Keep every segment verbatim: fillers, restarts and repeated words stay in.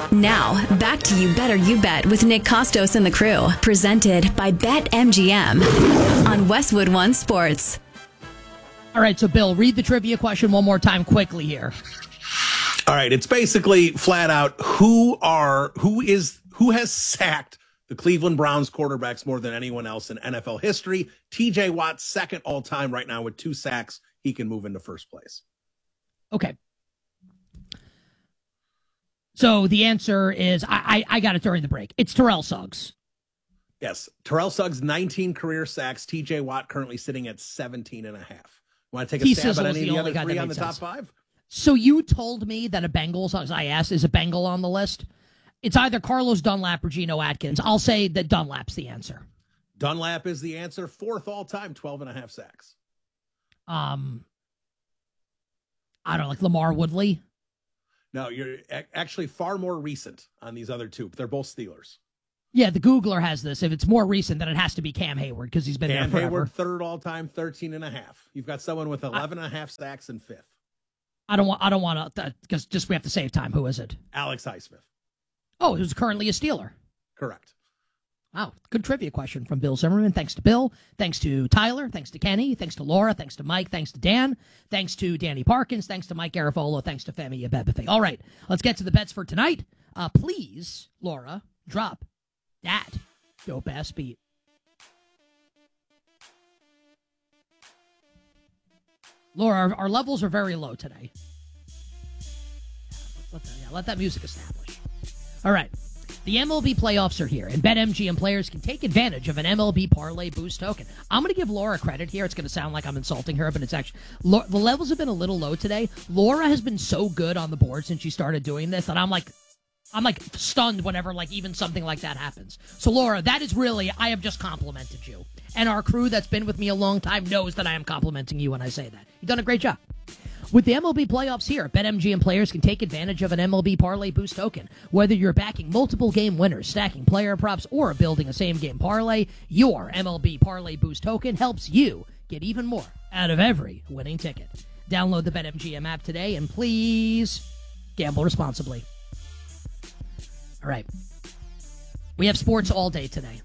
Now, back to You Better You Bet with Nick Costos and the crew. Presented by BetMGM on Westwood One Sports. All right, so Bill, read the trivia question one more time quickly here. All right, it's basically flat out who are who is who has sacked the Cleveland Browns quarterbacks more than anyone else in N F L history. T J Watt, second all time right now with two sacks. He can move into first place. Okay. So the answer is, I, I, I got it during the break. It's Terrell Suggs. Yes. Terrell Suggs, nineteen career sacks. T J Watt currently sitting at seventeen and a half. Want to take a T. stab Sizzle at any the of the only other guy three that on the made top sense. five? So you told me that a Bengal, as I asked, is a Bengal on the list? It's either Carlos Dunlap or Geno Atkins. I'll say that Dunlap's the answer. Dunlap is the answer. Fourth all time, twelve and a half sacks. Um, I don't know, like Lamar Woodley. No, you're a- actually far more recent on these other two. They're both Steelers. Yeah, the Googler has this. If it's more recent, then it has to be Cam Hayward because he's been Cam there forever. Hayward, third all time, thirteen and a half. You've got someone with eleven and a half sacks in fifth. I don't want. I don't want to because just we have to save time. Who is it? Alex Highsmith. Oh, who's currently a Steeler. Correct. Wow, good trivia question from Bill Zimmerman. Thanks to Bill. Thanks to Tyler. Thanks to Kenny. Thanks to Laura. Thanks to Mike. Thanks to Dan. Thanks to Danny Parkins. Thanks to Mike Garofolo. Thanks to Femi Abebefe. All right, let's get to the bets for tonight. Uh, please, Laura, drop that dope-ass beat. Laura, our, our levels are very low today. Yeah, let, that, yeah, let that music establish. All right. The M L B playoffs are here, and BetMGM players can take advantage of an M L B Parlay Boost token. I'm going to give Laura credit here. It's going to sound like I'm insulting her, but it's actually... Laura, the levels have been a little low today. Laura has been so good on the board since she started doing this that I'm like... I'm like stunned whenever like even something like that happens. So Laura, that is really... I have just complimented you. And our crew that's been with me a long time knows that I am complimenting you when I say that. You've done a great job. With the M L B playoffs here, BetMGM players can take advantage of an M L B Parlay Boost token. Whether you're backing multiple game winners, stacking player props, or building a same-game parlay, your M L B Parlay Boost token helps you get even more out of every winning ticket. Download the BetMGM app today, and please gamble responsibly. All right. We have sports all day today.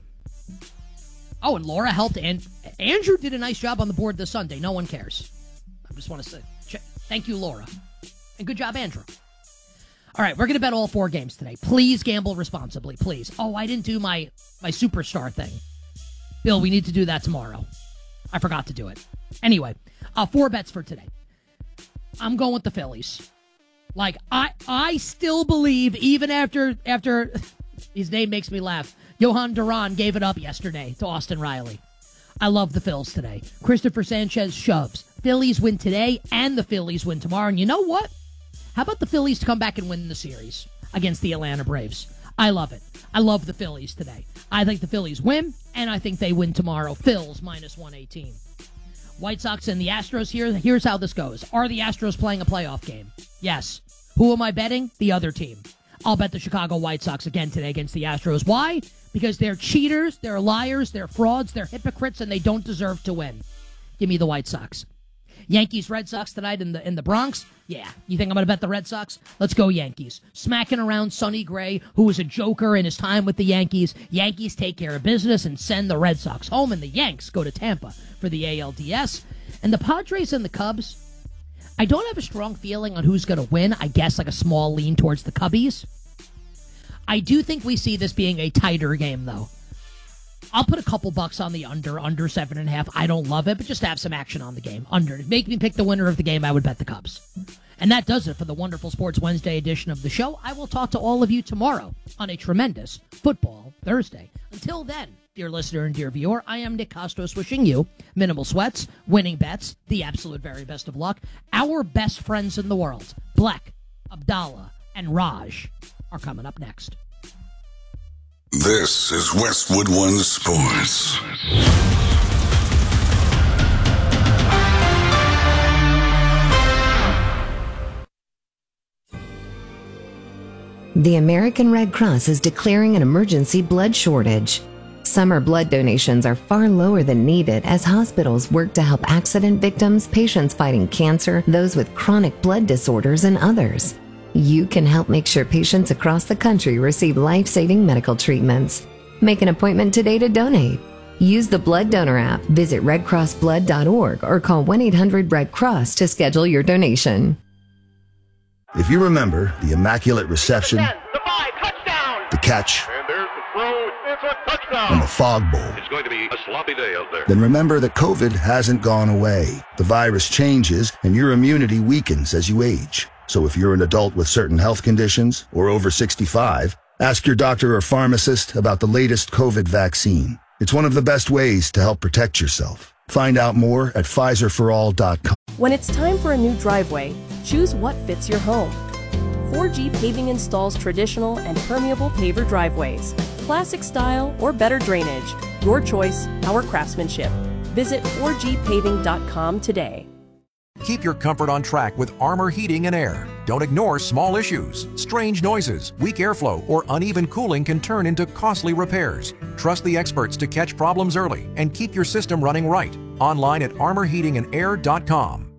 Oh, and Laura helped, and Andrew did a nice job on the board this Sunday. No one cares. I just want to say... Thank you, Laura. And good job, Andrew. All right, we're going to bet all four games today. Please gamble responsibly, please. Oh, I didn't do my, my superstar thing. Bill, we need to do that tomorrow. I forgot to do it. Anyway, uh, four bets for today. I'm going with the Phillies. Like, I I still believe, even after, after his name makes me laugh, Johan Duran gave it up yesterday to Austin Riley. I love the Phils today. Christopher Sanchez shoves. Phillies win today, and the Phillies win tomorrow. And you know what? How about the Phillies to come back and win the series against the Atlanta Braves? I love it. I love the Phillies today. I think the Phillies win, and I think they win tomorrow. Phils minus one eighteen. White Sox and the Astros here. Here's how this goes. Are the Astros playing a playoff game? Yes. Who am I betting? The other team. I'll bet the Chicago White Sox again today against the Astros. Why? Because they're cheaters, they're liars, they're frauds, they're hypocrites, and they don't deserve to win. Give me the White Sox. Yankees, Red Sox tonight in the in the Bronx. Yeah, you think I'm going to bet the Red Sox? Let's go Yankees. Smacking around Sonny Gray, who was a joker in his time with the Yankees. Yankees take care of business and send the Red Sox home, and the Yanks go to Tampa for the A L D S. And the Padres and the Cubs, I don't have a strong feeling on who's going to win. I guess like a small lean towards the Cubbies. I do think we see this being a tighter game, though. I'll put a couple bucks on the under, under seven and a half. I don't love it, but just have some action on the game. Under. If make me pick the winner of the game, I would bet the Cubs. And that does it for the wonderful Sports Wednesday edition of the show. I will talk to all of you tomorrow on a tremendous Football Thursday. Until then, dear listener and dear viewer, I am Nick Costos wishing you minimal sweats, winning bets, the absolute very best of luck. Our best friends in the world, Black, Abdallah, and Raj, are coming up next. This is Westwood One Sports. The American Red Cross is declaring an emergency blood shortage. Summer blood donations are far lower than needed as hospitals work to help accident victims, patients fighting cancer, those with chronic blood disorders, and others. You can help make sure patients across the country receive life-saving medical treatments. Make an appointment today to donate. Use the Blood Donor app, visit red cross blood dot org, or call one eight hundred red cross to schedule your donation. If you remember the Immaculate Reception, the five, touchdown, the catch, and there's the throw, it's a touchdown, and the Fog Bowl, it's going to be a sloppy day out there. then remember that COVID hasn't gone away. The virus changes, and your immunity weakens as you age. So if you're an adult with certain health conditions or over sixty-five, ask your doctor or pharmacist about the latest COVID vaccine. It's one of the best ways to help protect yourself. Find out more at Pfizer for all dot com. When it's time for a new driveway, choose what fits your home. four G Paving installs traditional and permeable paver driveways, classic style or better drainage. Your choice, our craftsmanship. Visit four G paving dot com today. Keep your comfort on track with Armor Heating and Air. Don't ignore small issues. Strange noises, weak airflow, or uneven cooling can turn into costly repairs. Trust the experts to catch problems early and keep your system running right. Online at armor heating and air dot com.